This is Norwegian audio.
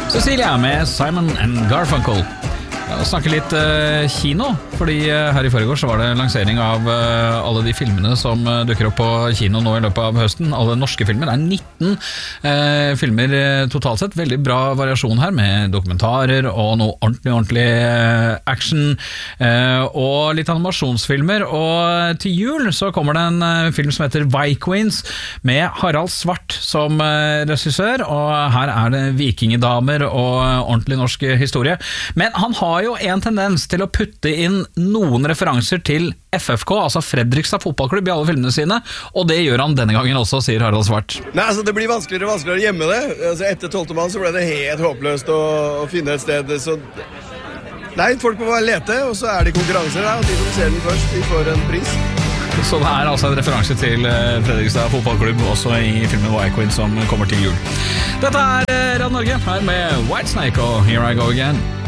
Cecilia med Simon and Garfunkel. Snakke litt kino, fordi her I forgår så var det lansering av alle de filmene som dukker opp på kino nå I løpet av høsten. Alle norske filmer, det 19 filmer totalt sett. Veldig bra variasjon her med dokumentarer og noe ordentlig action og litt animasjonsfilmer. Og til jul så kommer det en film som heter Vikings med Harald Svart som regissør, og her det vikingdamer og ordentlig norsk historie. Men han har jo en tendens til å putte inn noen referanser til FFK, altså Fredrikstad fotballklubb I alle filmene sine, og det gjør han denne gangen også, sier Harald Svart. Nei, altså det blir vanskeligere og vanskeligere å gjemme det. Altså, etter 12. mann så ble det helt håpløst å finne et sted, så... Nei, folk må bare lete, og så det konkurranser der, og de som ser den først, de får en pris. Så det altså en referanse til Fredrikstad fotballklubb, også I filmen Vikings som kommer til jul. Dette Radio Norge, her med Whitesnake og Here I Go Again.